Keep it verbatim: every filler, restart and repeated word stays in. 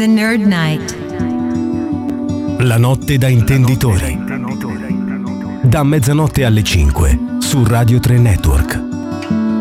The Nerd Night. La notte da intenditori. Da mezzanotte alle cinque su Radio tre Network.